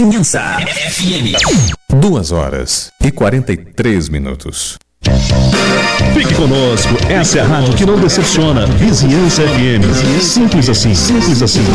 Vizinhança FM. 2h43. Fique conosco, essa é a rádio que não decepciona. Vizinhança FM. Simples assim, simples assim.